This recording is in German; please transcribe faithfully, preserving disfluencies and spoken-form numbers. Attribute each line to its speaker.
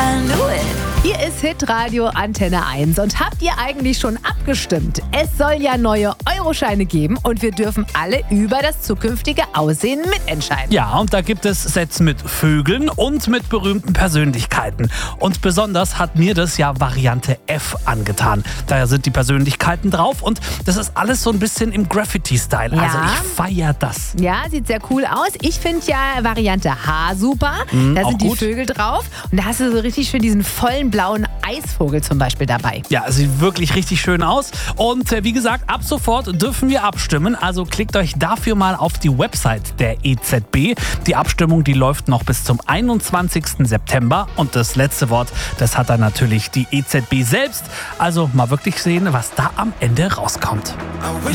Speaker 1: I knew it.
Speaker 2: Hier ist Hitradio Antenne eins und habt ihr eigentlich schon abgestimmt? Es soll ja neue Euroscheine geben und wir dürfen alle über das zukünftige Aussehen mitentscheiden.
Speaker 3: Ja, und da gibt es Sets mit Vögeln und mit berühmten Persönlichkeiten. Und besonders hat mir das ja Variante F angetan. Da sind die Persönlichkeiten drauf und das ist alles so ein bisschen im Graffiti-Style.
Speaker 2: Ja.
Speaker 3: Also ich feiere das.
Speaker 2: Ja, sieht sehr cool aus. Ich finde ja Variante H super.
Speaker 3: Mhm,
Speaker 2: da
Speaker 3: auch
Speaker 2: sind die
Speaker 3: gut.
Speaker 2: Vögel drauf und da hast du so richtig schön diesen vollen blauen Eisvogel zum Beispiel dabei.
Speaker 3: Ja, es sieht wirklich richtig schön aus. Und äh, wie gesagt, ab sofort dürfen wir abstimmen. Also klickt euch dafür mal auf die Website der E Z B. Die Abstimmung, die läuft noch bis zum einundzwanzigsten September. Und das letzte Wort, das hat dann natürlich die E Z B selbst. Also mal wirklich sehen, was da am Ende rauskommt.
Speaker 1: I wish